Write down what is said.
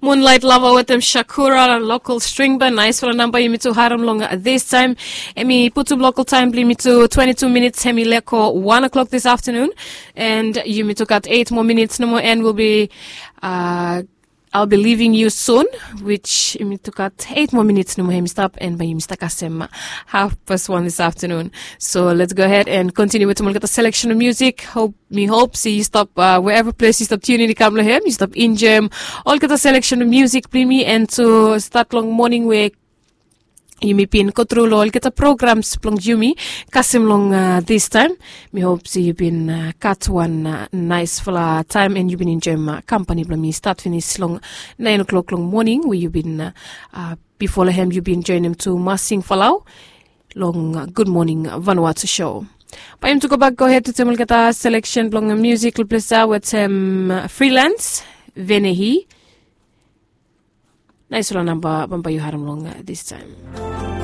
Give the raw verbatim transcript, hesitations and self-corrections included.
Moonlight Lover with them Shakura and local string band. Nice for a number you me to haram long at this time. Emi put to local time me to twenty-two minutes hemi leko one o'clock this afternoon. And you me took at eight more minutes no more and we'll be uh I'll be leaving you soon, which me took at eight more minutes no more hemi stop and by Mister Kasem half past one this afternoon. So let's go ahead and continue with the selection of music. Hope me hope see you stop uh, wherever place you stop tuning the camera here. You stop in jam all the selection of music me and to start long morning where you may pin control all the programs plong Jumi Kasim long uh, this time. Me hope see you been uh, cut one uh, nice full uh, time and you been enjoying my company plong me start finish long nine o'clock long morning where you been uh, uh, before him you been enjoying him to Masing Falau long uh, good morning Vanuatu show. By him to go back, go ahead to Tamil Kata selection blong musical plesa with um, freelance Venehi. Nice one number bamba you haram long uh, this time.